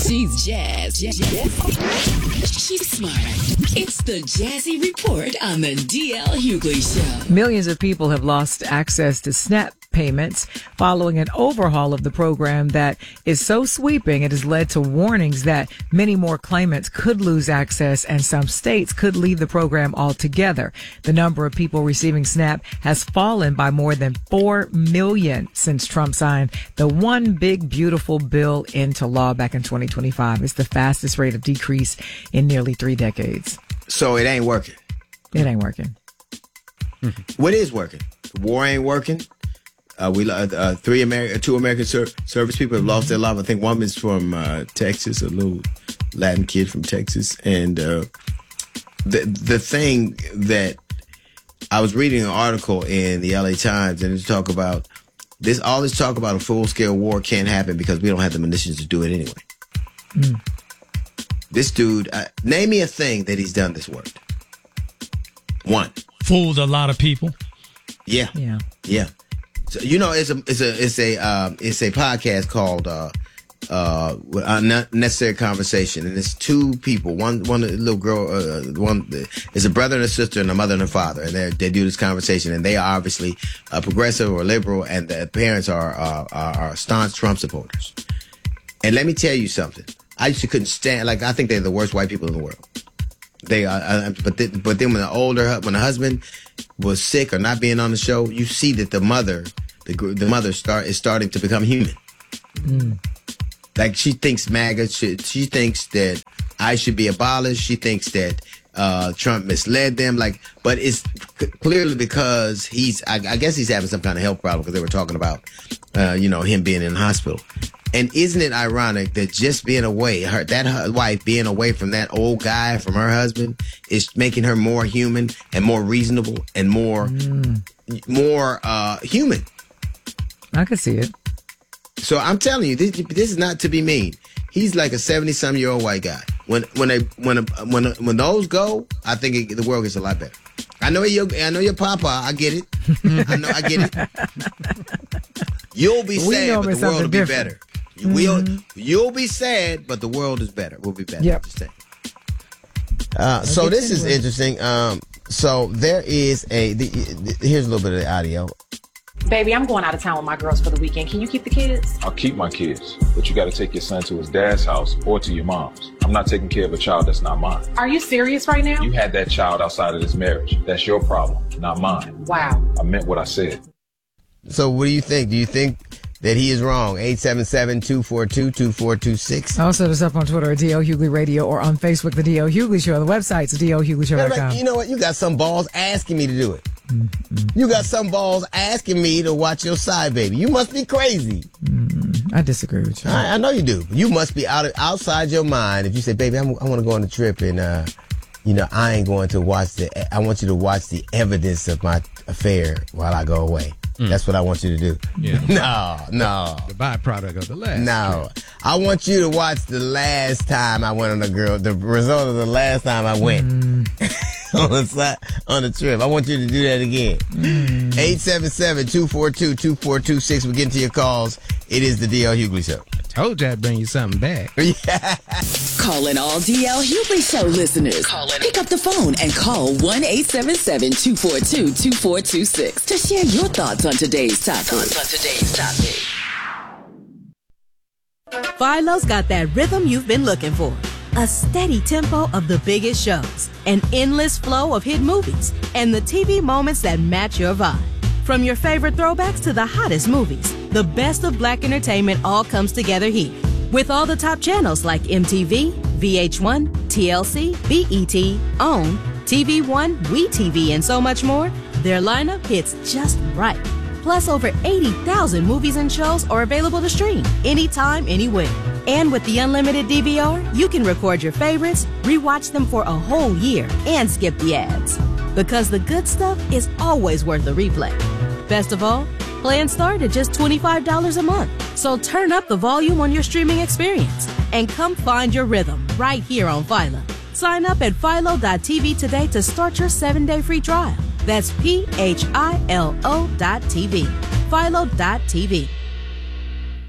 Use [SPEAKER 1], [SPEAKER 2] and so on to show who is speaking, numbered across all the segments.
[SPEAKER 1] She's Jazz. She's smart. It's the Jazzy Report on the DL Hughley Show.
[SPEAKER 2] Millions of people have lost access to SNAP payments following an overhaul of the program that is so sweeping it has led to warnings that many more claimants could lose access and some states could leave the program altogether. The number of people receiving SNAP has fallen by more than 4 million since Trump signed the One Big Beautiful Bill into law back in 2025. It's the fastest rate of decrease in nearly 3 decades.
[SPEAKER 3] So it ain't working.
[SPEAKER 2] It ain't working.
[SPEAKER 3] What is working? The war ain't working. Two American service people have lost their life. I think one is from Texas, a little Latin kid from Texas. And the thing that I was reading an article in the LA Times, and it's talk about this. All this talk about a full scale war can't happen because we don't have the munitions to do it anyway. This dude, name me a thing that he's done this worked. One.
[SPEAKER 4] Fooled a lot of people.
[SPEAKER 3] Yeah. So, you know, it's a podcast called Unnecessary Conversation, and it's two people. One little girl, one is a brother and a sister, and a mother and a father, and they do this conversation, and they are obviously progressive or liberal, and the parents are staunch Trump supporters. And let me tell you something. I used to couldn't stand. Like, I think they're the worst white people in the world. They are, but then when the husband was sick or not being on the show, you see that the mother is starting to become human. Like, she thinks MAGA. She thinks that I should be abolished. She thinks that Trump misled them. Like, but it's clearly because I guess he's having some kind of health problem, because they were talking about him being in the hospital. And isn't it ironic that just being away, her wife being away from that old guy, from her husband, is making her more human and more reasonable and more human.
[SPEAKER 2] I can see it.
[SPEAKER 3] So I'm telling you, this is not to be mean. He's like a 70-some-year-old white guy. When those go, I think the world gets a lot better. I know your papa. I get it. I get it. You'll be sad, but the world will be better. You'll be sad, but the world is better. We'll be better.
[SPEAKER 2] Yep.
[SPEAKER 3] So this is interesting. So there is here's a little bit of the audio.
[SPEAKER 5] Baby, I'm going out of town with my girls for the weekend. Can you keep the kids?
[SPEAKER 6] I'll keep my kids, but you got to take your son to his dad's house or to your mom's. I'm not taking care of a child that's not mine.
[SPEAKER 5] Are you serious right now?
[SPEAKER 6] You had that child outside of this marriage. That's your problem, not mine.
[SPEAKER 5] Wow.
[SPEAKER 6] I meant what I said.
[SPEAKER 3] So what do you think? Do you think that he is wrong? 877-242-2426.
[SPEAKER 2] Also, us up on Twitter at DL Hughley Radio, or on Facebook, The DL Hughley Show. The website's DLHughleyShow.com.
[SPEAKER 3] You know what? You got some balls asking me to do it. You got some balls asking me to watch your side, baby. You must be crazy.
[SPEAKER 2] I disagree with you.
[SPEAKER 3] I know you do. You must be outside your mind if you say, baby, I want to go on a trip, and I ain't going to watch I want you to watch the evidence of my affair while I go away. That's what I want you to do.
[SPEAKER 7] Yeah.
[SPEAKER 3] No.
[SPEAKER 7] The byproduct of the last.
[SPEAKER 3] No. I want you to watch the last time I went on the result of the last time I went on the trip. I want you to do that again. 877-242-2426. We're getting to your calls. It is the DL Hughley Show.
[SPEAKER 7] I told you I'd bring you something back.
[SPEAKER 1] Calling all DL Hughley Show listeners. Pick up the phone and call 1-877-242-2426 to share your thoughts on today's topic.
[SPEAKER 8] Philo's got that rhythm you've been looking for. A steady tempo of the biggest shows, an endless flow of hit movies, and the TV moments that match your vibe. From your favorite throwbacks to the hottest movies, the best of Black entertainment all comes together here. With all the top channels like MTV, VH1, TLC, BET, OWN, TV One, WeTV, and so much more, their lineup hits just right. Plus, over 80,000 movies and shows are available to stream anytime, anywhere. And with the unlimited DVR, you can record your favorites, rewatch them for a whole year, and skip the ads. Because the good stuff is always worth a replay. Best of all, plans start at just $25 a month. So turn up the volume on your streaming experience and come find your rhythm right here on Philo. Sign up at Philo.tv today to start your 7-day free trial. That's PHILO.TV. Philo.tv.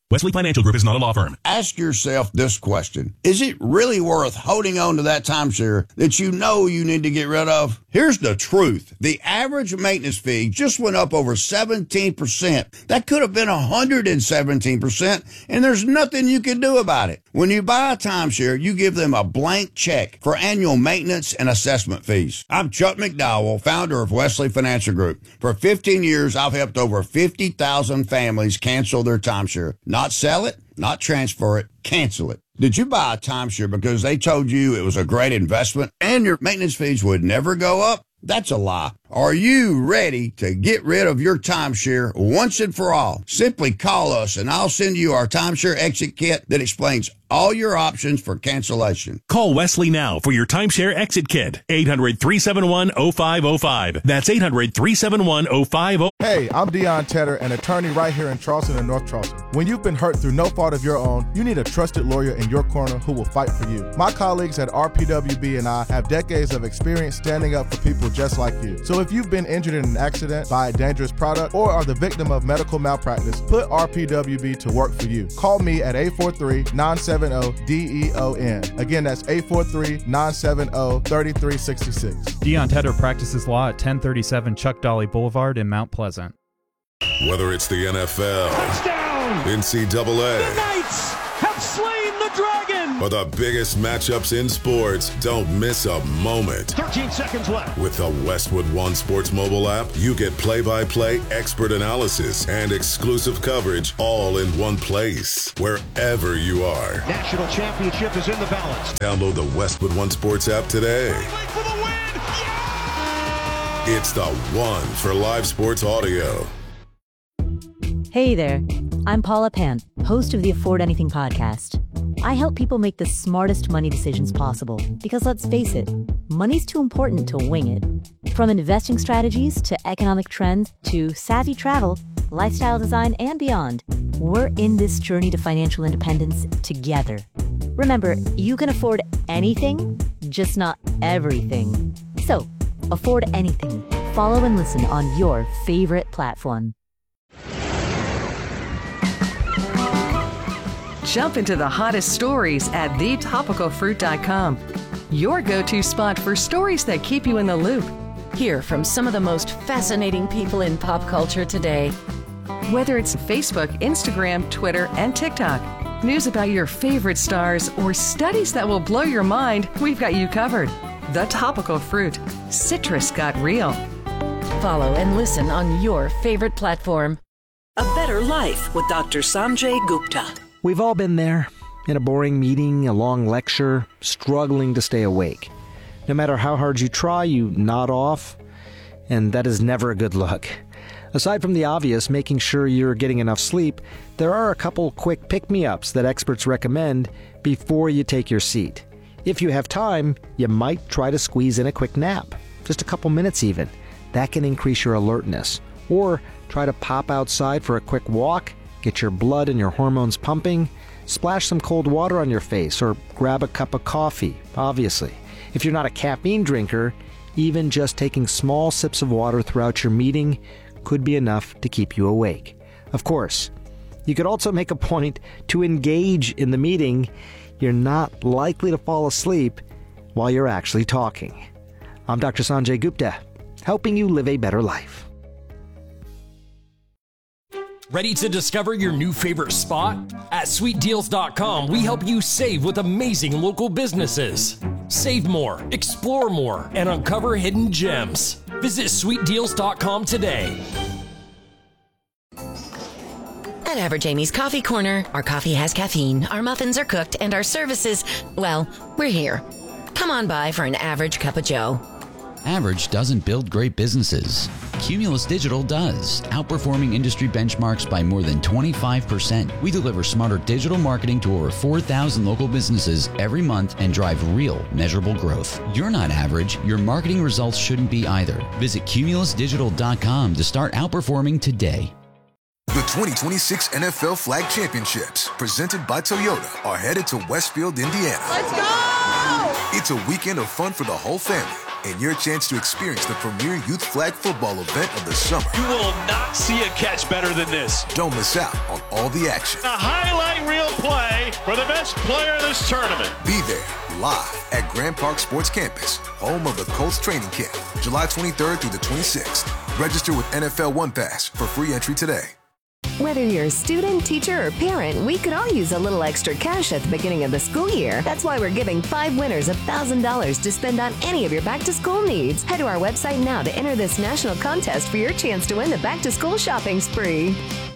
[SPEAKER 4] Wesley Financial Group is not a law firm.
[SPEAKER 9] Ask yourself this question. Is it really worth holding on to that timeshare that you know you need to get rid of? Here's the truth. The average maintenance fee just went up over 17%. That could have been 117%, and there's nothing you can do about it. When you buy a timeshare, you give them a blank check for annual maintenance and assessment fees. I'm Chuck McDowell, founder of Wesley Financial Group. For 15 years, I've helped over 50,000 families cancel their timeshare. Not sell it, not transfer it, cancel it. Did you buy a timeshare because they told you it was a great investment and your maintenance fees would never go up? That's a lie. Are you ready to get rid of your timeshare once and for all? Simply call us and I'll send you our timeshare exit kit that explains all your options for cancellation.
[SPEAKER 4] Call Wesley now for your timeshare exit kit. 800-371-0505. That's 800-371-0505.
[SPEAKER 10] Hey, I'm Deion Tedder, an attorney right here in Charleston and North Charleston. When you've been hurt through no fault of your own, you need a trusted lawyer in your corner who will fight for you. My colleagues at RPWB and I have decades of experience standing up for people just like you. So if you've been injured in an accident, buy a dangerous product, or are the victim of medical malpractice, put RPWB to work for you. Call me at 843-970-DEON. Again, that's 843-970-3366.
[SPEAKER 11] Deion Tedder practices law at 1037 Chuck Dolly Boulevard in Mount Pleasant.
[SPEAKER 12] Whether it's the NFL, touchdown, NCAA,
[SPEAKER 13] the Knights have slain the dragon,
[SPEAKER 12] or the biggest matchups in sports, don't miss a moment.
[SPEAKER 13] 13 seconds left.
[SPEAKER 12] With the Westwood One Sports mobile app, you get play-by-play expert analysis and exclusive coverage all in one place, wherever you are.
[SPEAKER 13] National championship is in the balance.
[SPEAKER 12] Download the Westwood One Sports app today.
[SPEAKER 13] For the win! Yeah!
[SPEAKER 12] It's the one for live sports audio.
[SPEAKER 14] Hey there, I'm Paula Pant, host of the Afford Anything podcast. I help people make the smartest money decisions possible because, let's face it, money's too important to wing it. From investing strategies to economic trends to savvy travel, lifestyle design, and beyond, we're in this journey to financial independence together. Remember, you can afford anything, just not everything. So, afford anything. Follow and listen on your favorite platform.
[SPEAKER 15] Jump into the hottest stories at thetopicalfruit.com. Your go-to spot for stories that keep you in the loop.
[SPEAKER 16] Hear from some of the most fascinating people in pop culture today.
[SPEAKER 15] Whether it's Facebook, Instagram, Twitter, and TikTok, news about your favorite stars, or studies that will blow your mind, we've got you covered. The Topical Fruit. Citrus got real.
[SPEAKER 16] Follow and listen on your favorite platform.
[SPEAKER 1] A Better Life with Dr. Sanjay Gupta.
[SPEAKER 17] We've all been there, in a boring meeting, a long lecture, struggling to stay awake. No matter how hard you try, you nod off, and that is never a good look. Aside from the obvious, making sure you're getting enough sleep, there are a couple quick pick-me-ups that experts recommend before you take your seat. If you have time, you might try to squeeze in a quick nap, just a couple minutes even. That can increase your alertness. Or try to pop outside for a quick walk, get your blood and your hormones pumping, splash some cold water on your face, or grab a cup of coffee, obviously. If you're not a caffeine drinker, even just taking small sips of water throughout your meeting could be enough to keep you awake. Of course, you could also make a point to engage in the meeting. You're not likely to fall asleep while you're actually talking. I'm Dr. Sanjay Gupta, helping you live a better life.
[SPEAKER 18] Ready to discover your new favorite spot? At SweetDeals.com, we help you save with amazing local businesses. Save more, explore more, and uncover hidden gems. Visit SweetDeals.com today.
[SPEAKER 19] At Average Amy's Coffee Corner, our coffee has caffeine, our muffins are cooked, and our services, well, we're here. Come on by for an average cup of joe.
[SPEAKER 20] Average doesn't build great businesses. Cumulus Digital does, outperforming industry benchmarks by more than 25%. We deliver smarter digital marketing to over 4,000 local businesses every month and drive real, measurable growth. You're not average. Your marketing results shouldn't be either. Visit CumulusDigital.com to start outperforming today.
[SPEAKER 21] The 2026 NFL Flag Championships, presented by Toyota, are headed to Westfield, Indiana.
[SPEAKER 22] Let's go!
[SPEAKER 21] It's a weekend of fun for the whole family. and your chance to experience the premier youth flag football event of the summer.
[SPEAKER 13] You will not see a catch better than this.
[SPEAKER 21] Don't miss out on all the action.
[SPEAKER 13] A highlight reel play for the best player in this tournament.
[SPEAKER 21] Be there live at Grand Park Sports Campus, home of the Colts training camp, July 23rd through the 26th. Register with NFL One Pass for free entry today.
[SPEAKER 5] Whether you're a student, teacher, or parent, we could all use a little extra cash at the beginning of the school year. That's why we're giving 5 winners $1,000 to spend on any of your back-to-school needs. Head to our website now to enter this national contest for your chance to win the back-to-school shopping spree.